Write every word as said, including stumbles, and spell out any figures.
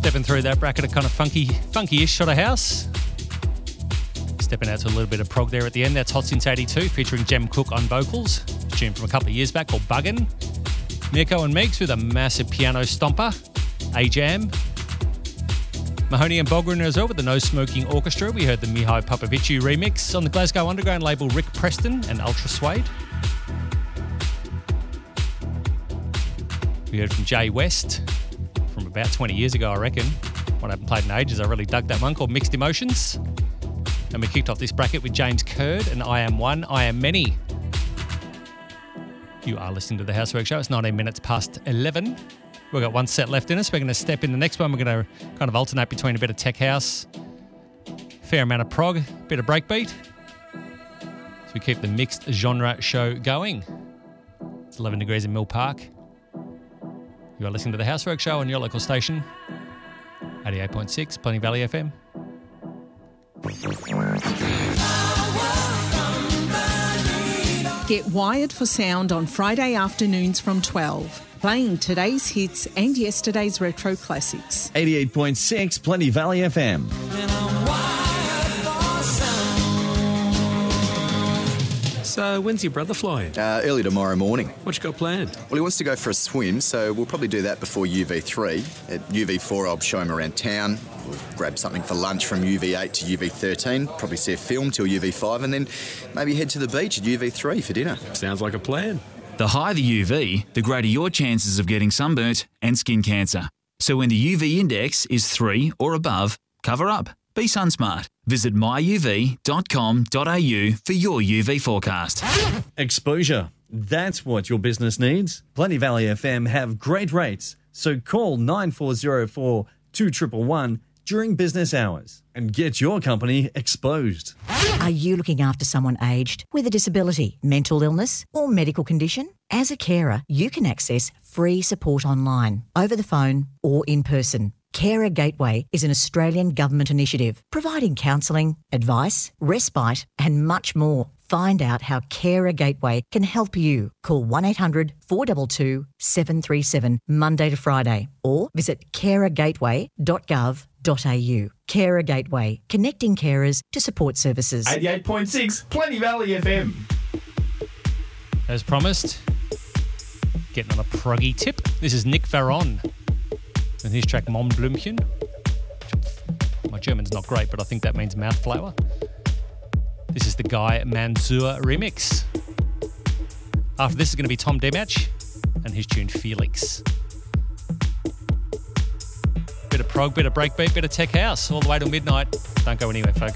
Stepping through that bracket of kind of funky, funky-ish sort of house. Stepping out to a little bit of prog there at the end. That's Hot Since eighty-two featuring Jem Cook on vocals. A tune from a couple of years back called Buggin'. Mirko and Meeks with a massive piano stomper. A-Jam. Mahoney and Bogren as well with the No Smoking Orchestra. We heard the Mihai Popoviciu remix on the Glasgow Underground label Rick Preston and Ultra Suede. We heard from Jay West from about twenty years ago, I reckon. One I haven't played in ages. I really dug that one called Mixed Emotions. And we kicked off this bracket with James Curd and I Am One, I Am Many. You are listening to The Housework Show. It's nineteen minutes past eleven. We've got one set left in us. We're going to step in the next one. We're going to kind of alternate between a bit of tech house, fair amount of prog, bit of breakbeat. So we keep the mixed genre show going. It's eleven degrees in Mill Park. You are listening to The Housework Show on your local station, eighty-eight point six, Plenty Valley F M. Get wired for sound on Friday afternoons from twelve. Playing today's hits and yesterday's retro classics. eighty-eight point six, Plenty Valley F M. So, when's your brother flying? Uh, early tomorrow morning. What you got planned? Well, he wants to go for a swim, so we'll probably do that before U V three. At U V four, I'll show him around town. We'll grab something for lunch from U V eight to U V thirteen, probably see a film till U V five, and then maybe head to the beach at U V three for dinner. Sounds like a plan. The higher the U V, the greater your chances of getting sunburnt and skin cancer. So when the U V index is three or above, cover up. Be sunsmart. Visit my u v dot com dot a u for your U V forecast. Exposure. That's what your business needs. Plenty Valley F M have great rates, so call nine four zero four, two one one one during business hours and get your company exposed. Are you looking after someone aged with a disability, mental illness or medical condition? As a carer, you can access free support online, over the phone or in person. Carer Gateway is an Australian government initiative providing counselling, advice, respite and much more. Find out how Carer Gateway can help you. Call one eight hundred, four two two, seven three seven Monday to Friday or visit carer gateway dot gov dot a u. Carer Gateway, connecting carers to support services. eighty-eight point six, Plenty Valley F M. As promised, getting on a proggy tip. This is Nick Varon with his track Mon Blümchen. My German's not great, but I think that means mouth flower. This is the Guy Manzur remix. After this is going to be Tom Demach and his tune Felix. Bit of prog, bit of breakbeat, bit of tech house, all the way till midnight. Don't go anywhere, folks.